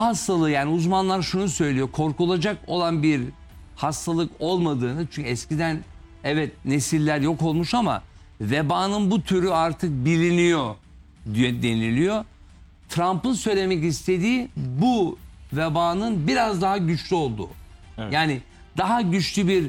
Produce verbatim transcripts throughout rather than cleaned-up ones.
hastalığı, yani uzmanlar şunu söylüyor, korkulacak olan bir hastalık olmadığını, çünkü eskiden evet nesiller yok olmuş ama vebanın bu türü artık biliniyor diye deniliyor. Trump'ın söylemek istediği bu vebanın biraz daha güçlü olduğu. Evet. Yani daha güçlü bir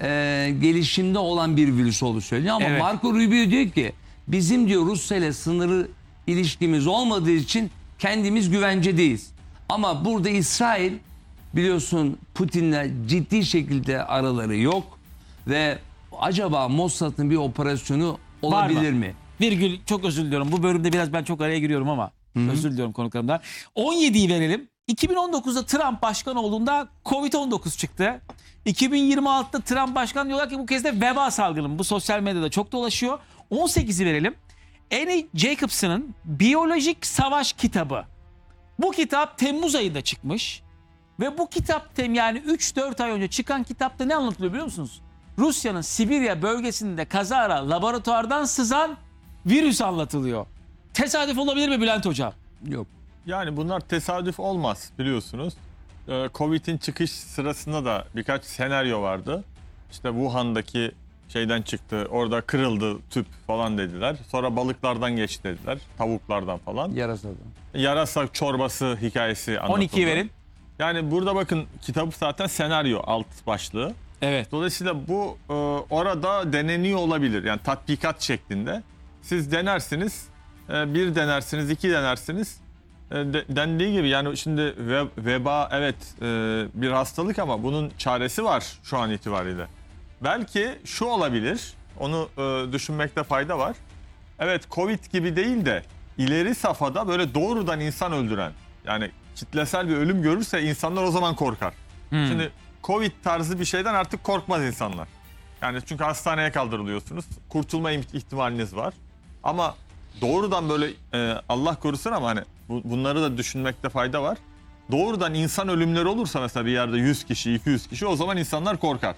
e, gelişimde olan bir virüs olduğu söyleniyor ama evet. Marco Rubio diyor ki bizim diyor Rusya ile sınırı ilişkimiz olmadığı için kendimiz güvencedeyiz. Ama burada İsrail biliyorsun Putin'le ciddi şekilde araları yok ve acaba Mossad'ın bir operasyonu olabilir mi? Virgül, çok özür diliyorum. Bu bölümde biraz ben çok araya giriyorum ama Hı-hı. özür diliyorum konuklarımdan. on yediyi verelim. iki bin on dokuzda Trump başkan olduğunda Covid on dokuz çıktı. iki bin yirmi altıda Trump başkan diyorlar ki bu kez de veba salgını. Bu sosyal medyada çok dolaşıyor. on sekizi verelim. Annie Jacobson'ın Biyolojik Savaş kitabı. Bu kitap Temmuz ayında çıkmış. Ve bu kitap tem yani üç dört ay önce çıkan kitapta ne anlatılıyor biliyor musunuz? Rusya'nın Sibirya bölgesinde kazara laboratuvardan sızan virüs anlatılıyor. Tesadüf olabilir mi Bülent Hocam? Yok. Yani bunlar tesadüf olmaz biliyorsunuz. Ee, Covid'in çıkış sırasında da birkaç senaryo vardı. İşte Wuhan'daki şeyden çıktı, orada kırıldı tüp falan dediler. Sonra balıklardan geçti dediler, tavuklardan falan. Yarasadan. Yarasa çorbası hikayesi anlatıldı. on ikiyi verin. Yani burada bakın kitap zaten senaryo alt başlığı. Evet. Dolayısıyla bu e, orada deneniyor olabilir. Yani tatbikat şeklinde. Siz denersiniz, e, bir denersiniz, iki denersiniz. E, de, dendiği gibi yani şimdi ve, veba evet e, bir hastalık ama bunun çaresi var şu an itibariyle. Belki şu olabilir, onu e, düşünmekte fayda var. Evet Covid gibi değil de ileri safhada böyle doğrudan insan öldüren, yani kitlesel bir ölüm görürse insanlar o zaman korkar. Hmm. Şimdi Covid tarzı bir şeyden artık korkmaz insanlar. Yani çünkü hastaneye kaldırılıyorsunuz. Kurtulma ihtimaliniz var. Ama doğrudan böyle e, Allah korusun ama hani bu, bunları da düşünmekte fayda var. Doğrudan insan ölümleri olursa mesela bir yerde yüz kişi, iki yüz kişi o zaman insanlar korkar.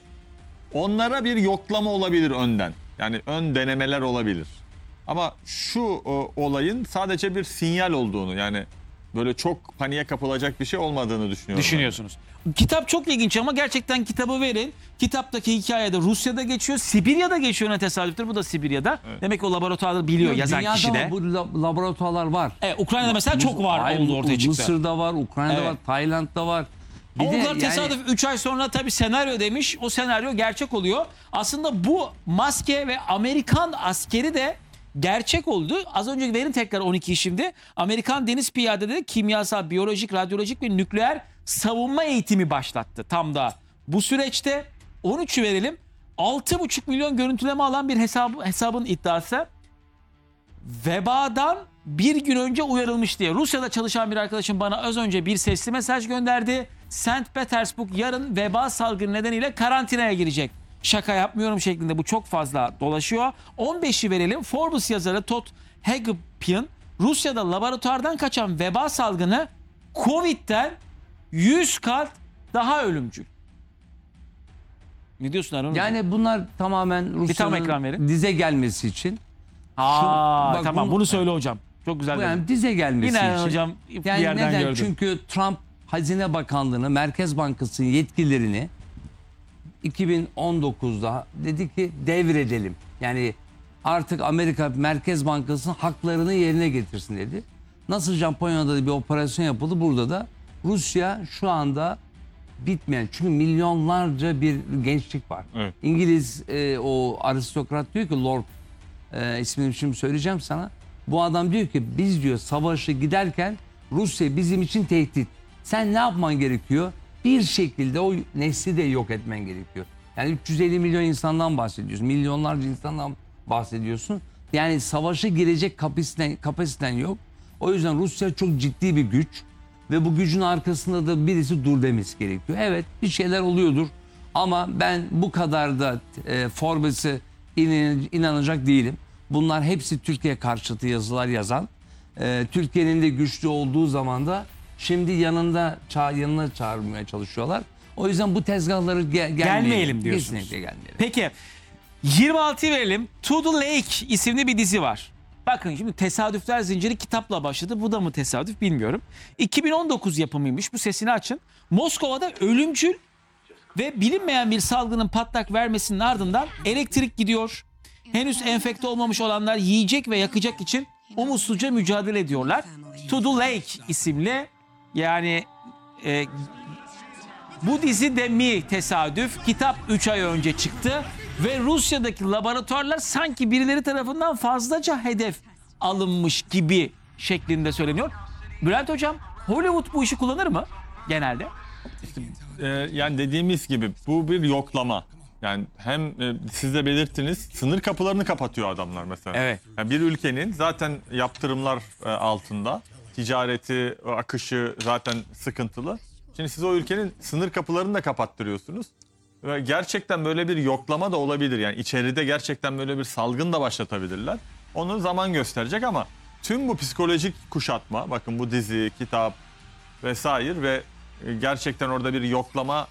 Onlara bir yoklama olabilir önden. Yani ön denemeler olabilir. Ama şu o, olayın sadece bir sinyal olduğunu, yani böyle çok paniğe kapılacak bir şey olmadığını düşünüyorum. Düşünüyorsunuz. Ben. Kitap çok ilginç ama gerçekten kitabı verin. Kitaptaki hikayede Rusya'da geçiyor, Sibirya'da geçiyor, ne tesadüftür. Bu da Sibirya'da. Evet. Demek ki o laboratuvarda biliyor Yok, yazan dünyada kişi de. Bu laboratuvarlar var. Evet, Ukrayna'da mesela Muz, çok var ay, oldu ortaya çıktı. Mısır'da var, Ukrayna'da evet. var, Tayland'da var. Bir Ama onlar tesadüf yani... üç ay sonra tabii senaryo demiş. O senaryo gerçek oluyor. Aslında bu maske ve Amerikan askeri de gerçek oldu. Az önce verin tekrar on ikiyi şimdi. Amerikan Deniz Piyadeleri kimyasal, biyolojik, radyolojik ve nükleer savunma eğitimi başlattı. Tam da bu süreçte on üçü verelim. altı buçuk milyon görüntüleme alan bir hesabı, hesabın iddiası vebadan bir gün önce uyarılmış diye. Rusya'da çalışan bir arkadaşım bana az önce bir sesli mesaj gönderdi. Sankt Petersburg yarın veba salgını nedeniyle karantinaya girecek. Şaka yapmıyorum şeklinde, bu çok fazla dolaşıyor. on beşi verelim. Forbes yazarı Todd Hagepian, Rusya'da laboratuvardan kaçan veba salgını Covid'den yüz kat daha ölümcül. Ne diyorsun Harun? Yani bunlar tamamen Rusya'nın dize gelmesi için. Aa, Şu, tamam bunu, bunu söyle hocam. Çok güzel. Bu yani dize gelmesi Yine için. hocam yani bir yerden neden? gördüm. Çünkü Trump Hazine Bakanlığı'nı, Merkez Bankası'nın yetkilerini iki bin on dokuzda dedi ki devredelim. Yani artık Amerika Merkez Bankası'nın haklarını yerine getirsin dedi. Nasıl Japonya'da da bir operasyon yapıldı, burada da Rusya şu anda bitmeyen, çünkü milyonlarca bir gençlik var. Evet. İngiliz e, o aristokrat diyor ki, Lord e, ismini şimdi söyleyeceğim sana. Bu adam diyor ki biz diyor savaşı giderken Rusya bizim için tehdit. Sen ne yapman gerekiyor? Bir şekilde o nesli de yok etmen gerekiyor. Yani üç yüz elli milyon insandan bahsediyorsun. Milyonlarca insandan bahsediyorsun. Yani savaşa girecek kapasiten, kapasiten yok. O yüzden Rusya çok ciddi bir güç. Ve bu gücün arkasında da birisi dur demesi gerekiyor. Evet bir şeyler oluyordur. Ama ben bu kadar da e, Forbes'e inan, inanacak değilim. Bunlar hepsi Türkiye karşıtı yazılar yazan. E, Türkiye'nin de güçlü olduğu zaman da şimdi yanında ça yanına çağırmaya çalışıyorlar. O yüzden bu tezgahları ge gelmeyelim, gelmeyelim diyorsunuz. Kesinlikle gelmeyelim. Peki yirmi altıyı verelim. To the Lake isimli bir dizi var. Bakın şimdi tesadüfler zinciri kitapla başladı. Bu da mı tesadüf bilmiyorum. iki bin on dokuz yapımıymış. Bu sesini açın. Moskova'da ölümcül ve bilinmeyen bir salgının patlak vermesinin ardından elektrik gidiyor. Henüz enfekte olmamış olanlar yiyecek ve yakacak için umutsuzca mücadele ediyorlar. To the Lake isimli, yani e, bu dizi de mi tesadüf? Kitap üç ay önce çıktı ve Rusya'daki laboratuvarlar sanki birileri tarafından fazlaca hedef alınmış gibi şeklinde söyleniyor. Bülent Hocam, Hollywood bu işi kullanır mı genelde? Ee, yani dediğimiz gibi bu bir yoklama. Yani hem e, siz de belirttiniz, sınır kapılarını kapatıyor adamlar mesela. Evet. Yani bir ülkenin zaten yaptırımlar e, altında, ticareti, akışı zaten sıkıntılı. Şimdi siz o ülkenin sınır kapılarını da kapattırıyorsunuz. Ve gerçekten böyle bir yoklama da olabilir. Yani içeride gerçekten böyle bir salgın da başlatabilirler. Onu zaman gösterecek ama tüm bu psikolojik kuşatma, bakın bu dizi, kitap vesaire ve gerçekten orada bir yoklama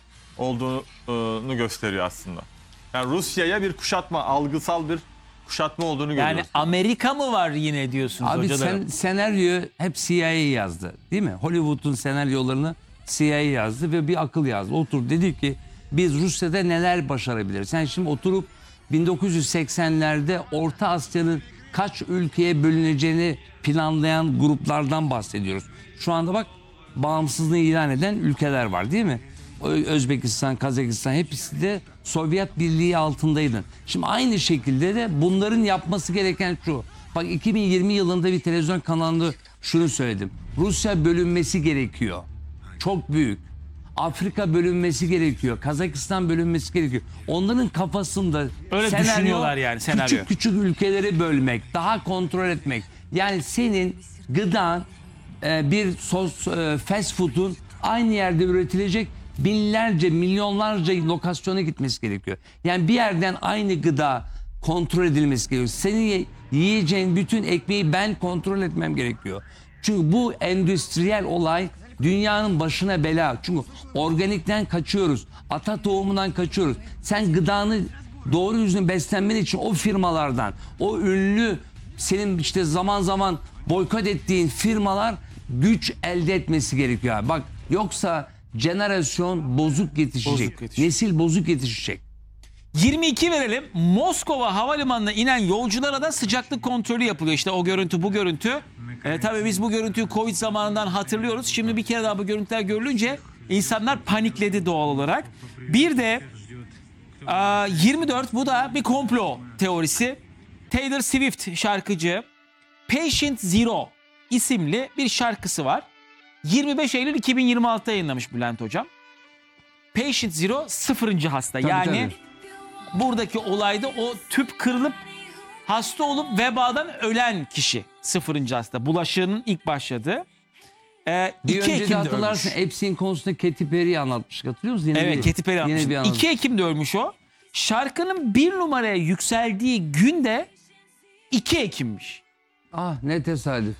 olduğunu gösteriyor aslında. Yani Rusya'ya bir kuşatma, algısal bir kuşatma olduğunu Yani görüyoruz. Amerika mı var yine diyorsunuz Abi hocalarım? sen, senaryo hep C I A yazdı değil mi? Hollywood'un senaryolarını C I A yazdı ve bir akıl yazdı. Otur dedi ki biz Rusya'da neler başarabiliriz? Sen şimdi oturup bin dokuz yüz seksenlerde Orta Asya'nın kaç ülkeye bölüneceğini planlayan gruplardan bahsediyoruz. Şu anda bak bağımsızlığı ilan eden ülkeler var değil mi? Özbekistan, Kazakistan hepsi de Sovyet Birliği altındaydı. Şimdi aynı şekilde de bunların yapması gereken şu. Bak iki bin yirmi yılında bir televizyon kanalında şunu söyledim. Rusya bölünmesi gerekiyor. Çok büyük. Afrika bölünmesi gerekiyor. Kazakistan bölünmesi gerekiyor. Onların kafasında Öyle senaryo, düşünüyorlar yani, senaryo. Küçük küçük ülkeleri bölmek, daha kontrol etmek. Yani senin gıdan e, bir sos, e, fast food'un aynı yerde üretilecek binlerce, milyonlarca lokasyona gitmesi gerekiyor. Yani bir yerden aynı gıda kontrol edilmesi gerekiyor. Senin yiyeceğin bütün ekmeği ben kontrol etmem gerekiyor. Çünkü bu endüstriyel olay dünyanın başına bela. Çünkü organikten kaçıyoruz. Ata tohumundan kaçıyoruz. Sen gıdanı doğru düzgün beslenmen için o firmalardan, o ünlü senin işte zaman zaman boykot ettiğin firmalar güç elde etmesi gerekiyor. Abi. Bak yoksa jenerasyon bozuk yetişecek. Bozuk yetişecek. Nesil bozuk yetişecek. yirmi iki verelim. Moskova havalimanına inen yolculara da sıcaklık kontrolü yapılıyor. İşte o görüntü, bu görüntü. E, tabii biz bu görüntüyü Covid zamanından hatırlıyoruz. Şimdi bir kere daha bu görüntüler görülünce insanlar panikledi doğal olarak. Bir de a, yirmi dört, bu da bir komplo teorisi. Taylor Swift şarkıcı Patient Zero isimli bir şarkısı var. yirmi beş Eylül iki bin yirmi altıda yayınlamış Bülent Hocam. Patient Zero sıfırıncı hasta. Tabii, yani tabii. buradaki olayda o tüp kırılıp hasta olup vebadan ölen kişi sıfırıncı hasta. Bulaşığının ilk başladığı. Ee, Bir iki önce de Ekim'de hatırlarsın ölmüş. Epstein konusunda Katy Perry'i anlatmıştık. Hatırlıyor musun? Yine Evet, bir- Katy Perry yine anlatmış. bir anlatmış. iki Ekim'de ölmüş o. Şarkının bir numaraya yükseldiği gün de iki Ekim'miş. Ah ne tesadüf.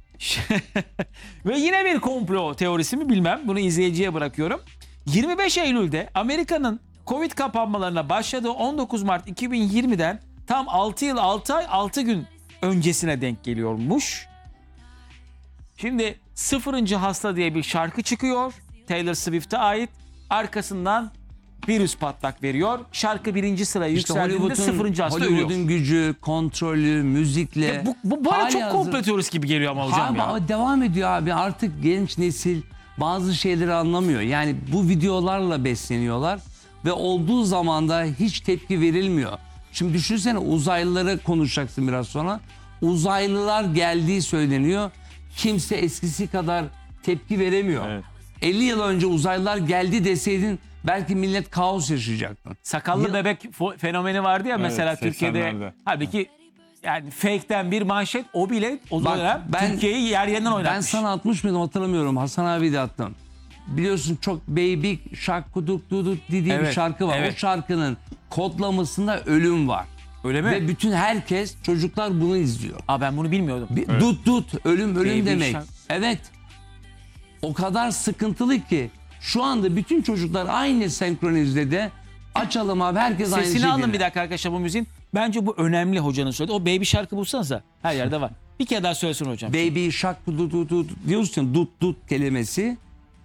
Ve yine bir komplo teorisi mi bilmem. Bunu izleyiciye bırakıyorum. yirmi beş Eylül'de Amerika'nın Covid kapanmalarına başladığı on dokuz Mart iki bin yirmiden tam altı yıl altı ay altı gün öncesine denk geliyormuş. Şimdi sıfırıncı hasta diye bir şarkı çıkıyor. Taylor Swift'e ait. Arkasından virüs patlak veriyor. Şarkı birinci sıraya İşte yükseldiğinde Hollywood'un, sıfırıncı hasta ölüyor. Hollywood'un gücü, kontrolü, müzikle. Ya bu, bu bana hali çok hazır- komplo teorisi gibi geliyor ama hocam Abi ya. ama devam ediyor abi. Artık genç nesil bazı şeyleri anlamıyor. Yani bu videolarla besleniyorlar ve olduğu zaman da hiç tepki verilmiyor. Şimdi düşünsene uzaylıları konuşacaksın biraz sonra. Uzaylılar geldiği söyleniyor. Kimse eskisi kadar tepki veremiyor. Evet. elli yıl önce uzaylılar geldi deseydin belki millet kaos yaşayacaktı. Sakallı Ya- bebek fo- fenomeni vardı ya mesela Türkiye'de. seksenlerde. Halbuki yani fake'ten bir manşet, o bile o Bak, dönem ben- Türkiye'yi yer yerinden Ben oynatmış. sana atmış mıydım hatırlamıyorum. Hasan abi de attım. Biliyorsun çok Baby Shark Kuduk Duduk diye bir Evet, şarkı var. evet. O şarkının kodlamasında ölüm var. Öyle mi? Ve bütün herkes, çocuklar bunu izliyor. Aa, ben bunu bilmiyordum. Bir, Dut dut ölüm ölüm Baby demek. Shark. Evet. O kadar sıkıntılı ki şu anda bütün çocuklar aynı senkronizede. Açalım abi herkes aynı şeyi Sesini alın dinler. bir dakika arkadaşlar bu müziğin. Bence bu önemli hocanın söylediği. O baby şarkı bulsanıza. Her yerde var. Bir kere daha söylesin hocam. Baby shark dut dut dut diyorsun, dut dut kelimesi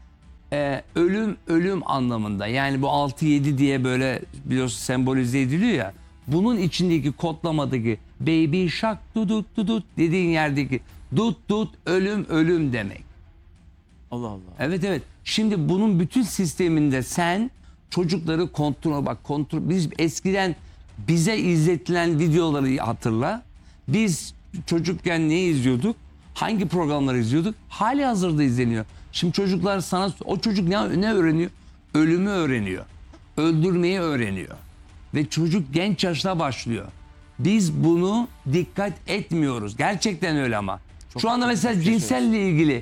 e, ölüm ölüm anlamında. Yani bu altı yedi diye böyle biliyorsun sembolize ediliyor ya. Bunun içindeki kodlamadaki baby shark dut dut dut dut dediğin yerdeki dut dut ölüm ölüm demek. Allah Allah. Evet evet. Şimdi bunun bütün sisteminde sen çocukları kontrol bak kontrol biz eskiden bize izletilen videoları hatırla. Biz çocukken ne izliyorduk? Hangi programları izliyorduk? Hali hazırda izleniyor. Şimdi çocuklar sana o çocuk ne, ne öğreniyor? Ölümü öğreniyor. Öldürmeyi öğreniyor. Ve çocuk genç yaşta başlıyor. Biz bunu dikkat etmiyoruz. Gerçekten öyle ama. Çok Şu anda mesela bir şey cinselle ilgili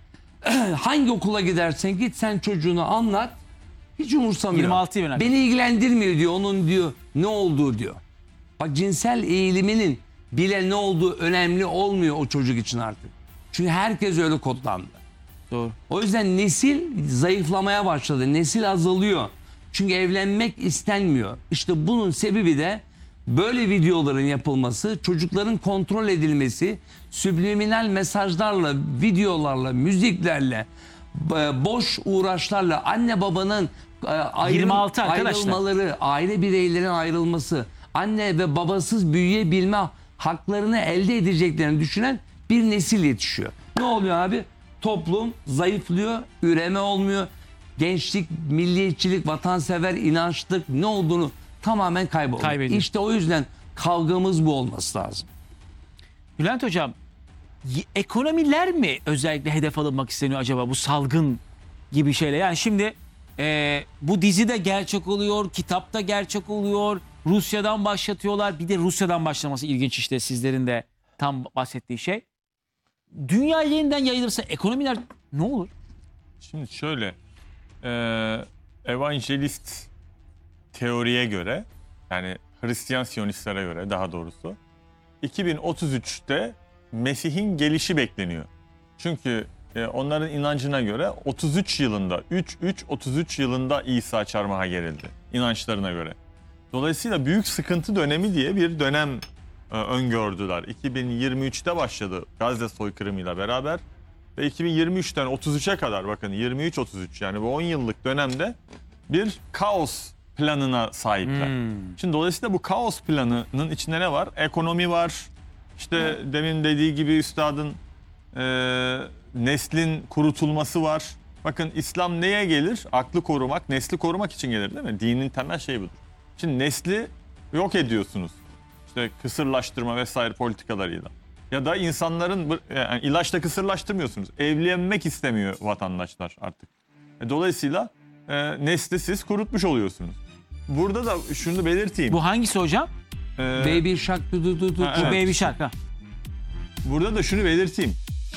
hangi okula gidersen git sen çocuğunu anlat. Hiç umursamıyor. yirmi altı yıl Beni ilgilendirmiyor diyor. Onun diyor ne olduğu diyor. Bak cinsel eğiliminin bile ne olduğu önemli olmuyor o çocuk için artık. Çünkü herkes öyle kodlandı. Doğru. O yüzden nesil zayıflamaya başladı. Nesil azalıyor. Çünkü evlenmek istenmiyor. İşte bunun sebebi de böyle videoların yapılması, çocukların kontrol edilmesi, subliminal mesajlarla, videolarla, müziklerle, b- boş uğraşlarla, anne babanın e, ayrı- yirmi altı arkadaşlar. ayrılmaları, aile bireylerin ayrılması, anne ve babasız büyüyebilme haklarını elde edeceklerini düşünen bir nesil yetişiyor. Ne oluyor abi? Toplum zayıflıyor, üreme olmuyor. Gençlik, milliyetçilik, vatansever, inançlık ne olduğunu tamamen kayboluyor. Kaybediyor. İşte o yüzden kavgamız bu olması lazım. Bülent hocam, y- ekonomiler mi özellikle hedef alınmak isteniyor acaba bu salgın gibi şeyler? Yani şimdi e, bu dizide gerçek oluyor, kitapta gerçek oluyor, Rusya'dan başlatıyorlar. Bir de Rusya'dan başlaması ilginç işte sizlerin de tam bahsettiği şey. Dünya yeniden yayılırsa ekonomiler ne olur? Şimdi şöyle, e, evangelist teoriye göre, yani Hristiyan Siyonistlere göre daha doğrusu, iki bin otuz üçte Mesih'in gelişi bekleniyor. Çünkü e, onların inancına göre otuz üç yılında, üç üç otuz üç yılında İsa çarmıha gerildi, inançlarına göre. Dolayısıyla büyük sıkıntı dönemi diye bir dönem e, öngördüler. iki bin yirmi üçte başladı Gazze soykırımıyla beraber. Ve iki bin yirmi üçten otuz üçe kadar, bakın yirmi üç otuz üç, yani bu on yıllık dönemde bir kaos planına sahipler. Hmm. Şimdi dolayısıyla bu kaos planının içinde ne var? Ekonomi var. İşte demin dediği gibi üstadın e, neslin kurutulması var. Bakın İslam neye gelir? Aklı korumak, nesli korumak için gelir değil mi? Dinin temel şeyi budur. Şimdi nesli yok ediyorsunuz. İşte kısırlaştırma vesaire politikalarıyla. Ya da insanların, yani ilaçla kısırlaştırmıyorsunuz. Evlenmek istemiyor vatandaşlar artık. E, dolayısıyla e, nesli siz kurutmuş oluyorsunuz. Burada da şunu belirteyim. Bu hangisi hocam? E, Baby shark du du du du. Ha, Bu evet. Baby Shark. Ha. Burada da şunu belirteyim.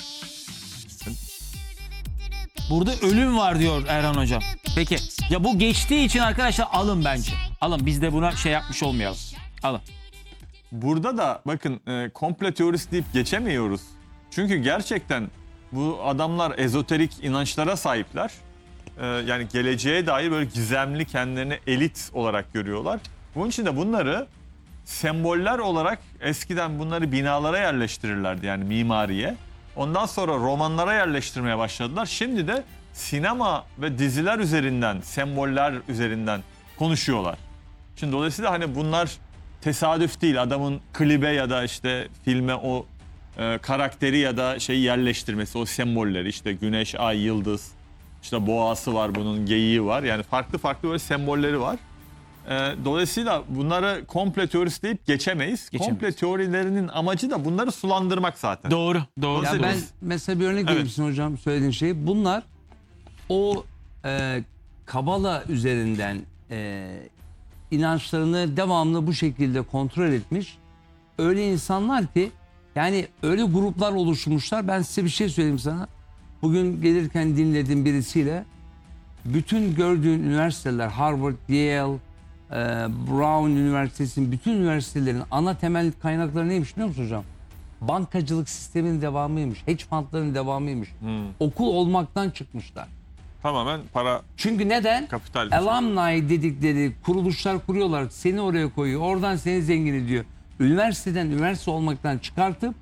Burada ölüm var diyor Erhan hocam. Peki ya bu geçtiği için arkadaşlar alın bence. Alın, biz de buna şey yapmış olmayalım. Alın. Burada da bakın e, komple teorisi deyip geçemiyoruz. Çünkü gerçekten bu adamlar ezoterik inançlara sahipler. E, yani geleceğe dair böyle gizemli, kendilerini elit olarak görüyorlar. Bunun için de bunları semboller olarak eskiden bunları binalara yerleştirirlerdi, yani mimariye. Ondan sonra romanlara yerleştirmeye başladılar. Şimdi de sinema ve diziler üzerinden, semboller üzerinden konuşuyorlar. Şimdi dolayısıyla hani bunlar tesadüf değil. Adamın klibe ya da işte filme o e, karakteri ya da şeyi yerleştirmesi, o sembolleri, işte güneş, ay, yıldız, işte boğası var, bunun geyiği var. Yani farklı farklı böyle sembolleri var. E, dolayısıyla bunları komple teorisi deyip geçemeyiz. Geçemeyiz. Komple teorilerinin amacı da bunları sulandırmak zaten. Doğru, doğru. Ya Nasıl ben biz- mesela bir örnek Evet. vereyim size hocam söylediğin şey. Bunlar o e, Kabala üzerinden e, inançlarını devamlı bu şekilde kontrol etmiş öyle insanlar ki, yani öyle gruplar oluşmuşlar. Ben size bir şey söyleyeyim sana. Bugün gelirken dinledim birisiyle. Bütün gördüğün üniversiteler, Harvard, Yale, e, Brown Üniversitesi'nin bütün üniversitelerin ana temel kaynakları neymiş biliyor musun hocam? Bankacılık sisteminin devamıymış. Hedge fundların devamıymış. Okul olmaktan çıkmışlar. Tamamen para, Çünkü neden? kapital. Alumni dedikleri kuruluşlar kuruyorlar. Seni oraya koyuyor. Oradan seni zengin ediyor. Üniversiteden üniversite olmaktan çıkartıp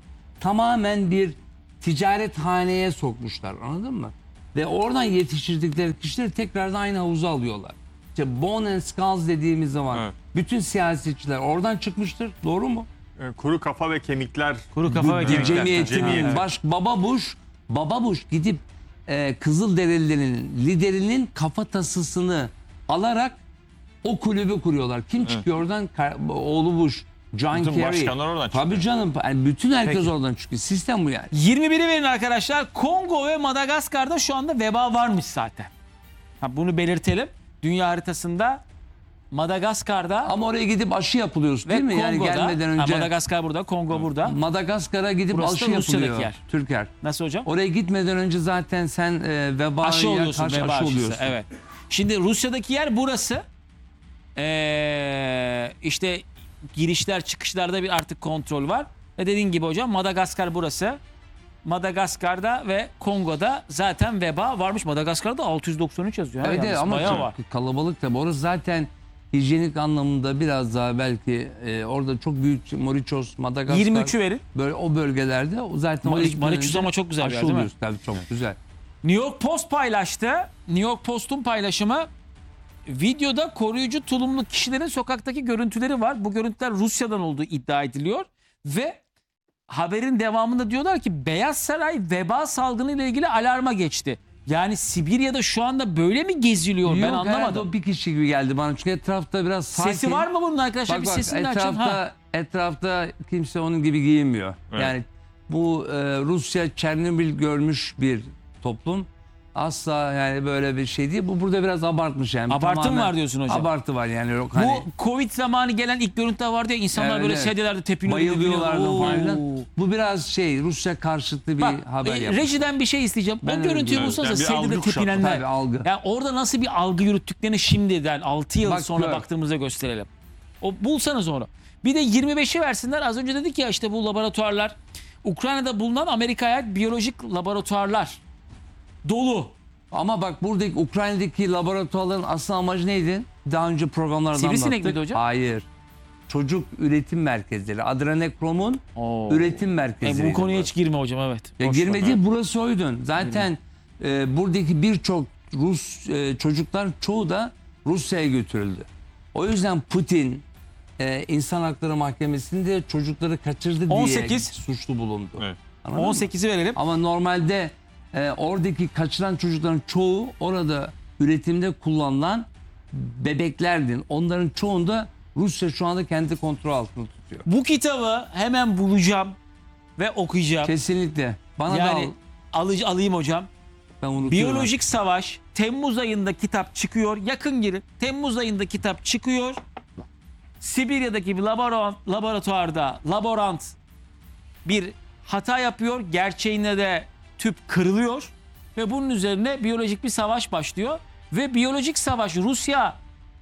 tamamen bir ticarethaneye sokmuşlar, anladın mı? Ve oradan yetiştirdikleri kişileri tekrardan aynı havuza alıyorlar. İşte bone and skulls dediğimiz zaman Evet. bütün siyasetçiler oradan çıkmıştır. Doğru mu? E, Kuru kafa ve kemikler. Kuru kafa ve Bu kemikler. Cemiyetinin Cemiyet. baş Baba Bush, Baba Bush gidip e, Kızılderililerin liderinin kafatasını alarak o kulübü kuruyorlar. Kim çıkıyor oradan? Kar- Oğlu Bush, John Bütün Kerry. başkanlar oradan çıkıyor. Tabii canım. Yani bütün herkes Peki. oradan çıkıyor. Sistem bu yani. yirmi biri verin arkadaşlar. Kongo ve Madagaskar'da şu anda veba varmış zaten. Ha, bunu belirtelim. Dünya haritasında Madagaskar'da Ama oraya gidip aşı yapılıyorsun ve değil mi? Yani Kongo'da. gelmeden Ha, önce Madagaskar burada, Kongo burada. Madagaskar'a gidip Burası aşı da Rusya'daki yapılıyor. yer. Türker. Nasıl hocam? Oraya gitmeden önce zaten sen e, vebaya Aşı oluyorsun, karşı veba aşı aşısı. oluyorsun. Evet. Şimdi Rusya'daki yer burası. Ee, işte girişler çıkışlarda bir artık kontrol var. Ve dediğin gibi hocam Madagaskar burası. Madagaskar'da ve Kongo'da zaten veba varmış. Madagaskar'da altı yüz doksan üç yazıyor. ha Evet, yalnız. ama Bayağı çok var. kalabalık tabii. Orası zaten hijyenik anlamında biraz daha belki e, orada çok büyük Mauritius, Madagaskar. yirmi üçü verin. Böyle o bölgelerde o zaten Mar- oraya gitmeden Mauritius önce ama çok güzel bir aşı yer, değil mi? oluyorsun. Tabii çok güzel. New York Post paylaştı. New York Post'un paylaşımı, videoda koruyucu tulumlu kişilerin sokaktaki görüntüleri var. Bu görüntüler Rusya'dan olduğu iddia ediliyor ve haberin devamında diyorlar ki Beyaz Saray veba salgını ile ilgili alarma geçti. Yani Sibirya'da şu anda böyle mi geziliyor? Ben Yok, herhalde anlamadım. o bir kişi gibi geldi bana. Çünkü etrafta biraz sakin. Sesi var mı bunun arkadaşlar? Bak bir bak sesini de açın. etrafta, Ha. etrafta kimse onun gibi giyinmiyor. Evet. Yani bu e, Rusya Çernobil görmüş bir toplum. Asla yani böyle bir şey değil. Bu burada biraz abartmış yani. Abartı mı Tamamen var diyorsun hocam? Abartı var yani. Yok, hani Bu Covid zamanı gelen ilk görüntüler vardı ya, insanlar Evet, böyle evet. seddelerde tepiniyor. bayılıyorlardı Oo. falan. Bu biraz şey Rusya karşıtı bir Bak, haber e, yapmış. rejiden bir şey isteyeceğim. Ben o öyle görüntüyü diyorum. bulsanıza, Yani bir seddede algı kuşatma. tepinenler. Tabii, algı. Yani orada nasıl bir algı yürüttüklerini şimdiden altı yıl Bak, sonra gör. baktığımızda gösterelim. O bulsanız onu. Bir de yirmi beşi versinler. Az önce dedik ya işte bu laboratuvarlar. Ukrayna'da bulunan Amerika'ya ait biyolojik laboratuvarlar dolu. Ama bak buradaki Ukrayna'daki laboratuvarların asıl amacı neydi? Daha önce programlarda Sivrisinek anlattık. miydi hocam? Hayır. Çocuk üretim merkezleri. Adrenokromun Oo. üretim E, merkezleri. bu konuya hiç girme hocam, evet. Ya Boş girmedi, ver. burası oydu. Zaten e, buradaki birçok Rus e, çocuklar çoğu da Rusya'ya götürüldü. O yüzden Putin e, İnsan Hakları Mahkemesi'nde çocukları kaçırdı diye on sekiz suçlu bulundu. Evet. Anladın mı? on sekizi verelim. Ama normalde e, oradaki kaçıran çocukların çoğu orada üretimde kullanılan bebeklerdi. Onların çoğunda Rusya şu anda kendi kontrol altında tutuyor. Bu kitabı hemen bulacağım ve okuyacağım. Kesinlikle. Bana da Yani al. alıcı alayım hocam. Ben unutuyorum. Biyolojik Savaş Temmuz ayında kitap çıkıyor. Yakın girin. Temmuz ayında kitap çıkıyor. Sibirya'daki bir laborant, laboratuvarda laborant bir hata yapıyor. Gerçeğinde de tüp kırılıyor. Ve bunun üzerine biyolojik bir savaş başlıyor. Ve biyolojik savaş Rusya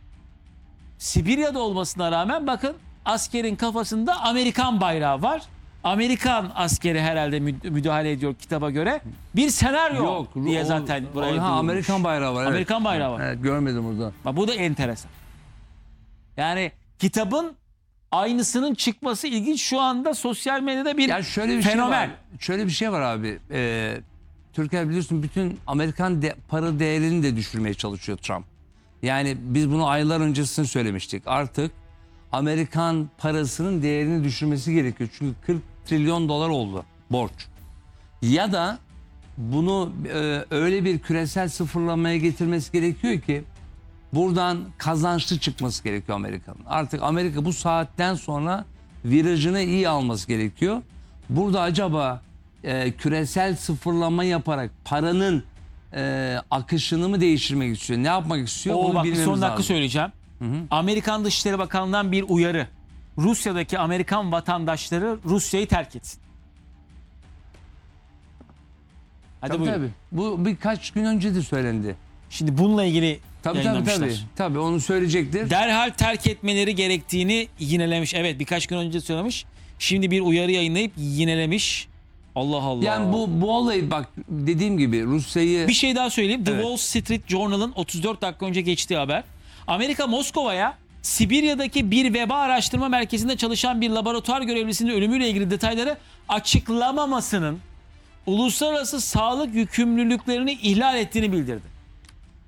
Sibirya'da olmasına rağmen bakın askerin kafasında Amerikan bayrağı var. Amerikan askeri herhalde mü- müdahale ediyor kitaba göre. Bir senaryo Yok. diye o- zaten o- buraya ha, durulmuş. Amerikan bayrağı var. Evet. Amerikan bayrağı var. Evet, görmedim burada. Bak, bu da enteresan. Yani kitabın aynısının çıkması ilginç. Şu anda sosyal medyada bir Ya şöyle bir fenomen. şey var. Şöyle bir şey var abi. Ee, Türkiye biliyorsun bütün Amerikan de, para değerini de düşürmeye çalışıyor Trump. Yani biz bunu aylar öncesinde söylemiştik. Artık Amerikan parasının değerini düşürmesi gerekiyor. Çünkü kırk trilyon dolar oldu borç. Ya da bunu e, öyle bir küresel sıfırlamaya getirmesi gerekiyor ki buradan kazançlı çıkması gerekiyor Amerika'nın. Artık Amerika bu saatten sonra virajını iyi alması gerekiyor. Burada acaba e, küresel sıfırlama yaparak paranın e, akışını mı değiştirmek istiyor? Ne yapmak istiyor? O Onu bak, bilmemiz son dakika lazım. söyleyeceğim. Amerikan Dışişleri Bakanlığı'ndan bir uyarı. Rusya'daki Amerikan vatandaşları Rusya'yı terk etsin. Hadi Tabii, buyurun. tabii. Bu birkaç gün önce de söylendi. Şimdi bununla ilgili Tabii tabii yayınlamışlar. tabii. Tabii onu söyleyecektir. Derhal terk etmeleri gerektiğini yinelemiş. Evet, birkaç gün önce söylemiş. Şimdi bir uyarı yayınlayıp yinelemiş. Allah Allah. Yani bu bu olayı bak dediğim gibi Rusya'yı Bir şey daha söyleyeyim. The Evet. Wall Street Journal'ın otuz dört dakika önce geçtiği haber. Amerika Moskova'ya Sibirya'daki bir veba araştırma merkezinde çalışan bir laboratuvar görevlisinin ölümüyle ilgili detayları açıklamamasının uluslararası sağlık yükümlülüklerini ihlal ettiğini bildirdi.